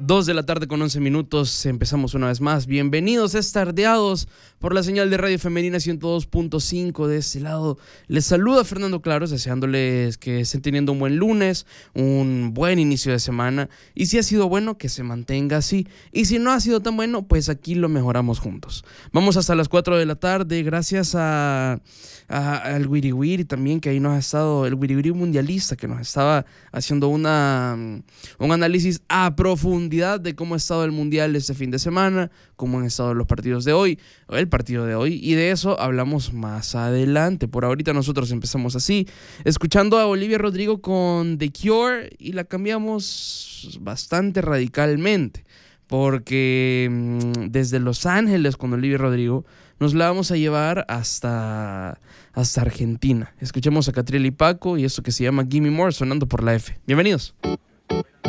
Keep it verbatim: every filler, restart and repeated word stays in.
Dos de la tarde con once minutos, empezamos una vez más. Bienvenidos, estardeados por la señal de Radio Femenina ciento dos punto cinco. De este lado les saluda Fernando Claros, deseándoles que estén teniendo un buen lunes, un buen inicio de semana. Y si ha sido bueno, que se mantenga así. Y si no ha sido tan bueno, pues aquí lo mejoramos juntos. Vamos hasta las cuatro de la tarde, gracias a, a al Wiri Wiri también, que ahí nos ha estado, el Wiri Wiri mundialista, que nos estaba haciendo una, un análisis a profundidad de cómo ha estado el mundial este fin de semana, cómo han estado los partidos de hoy, el partido de hoy, y de eso hablamos más adelante. Por ahorita nosotros empezamos así, escuchando a Olivia Rodrigo con The Cure, y la cambiamos bastante radicalmente, porque mmm, desde Los Ángeles con Olivia Rodrigo nos la vamos a llevar hasta, hasta Argentina. Escuchemos a Catriel y Paco y esto que se llama Gimme More, sonando por la F. Bienvenidos.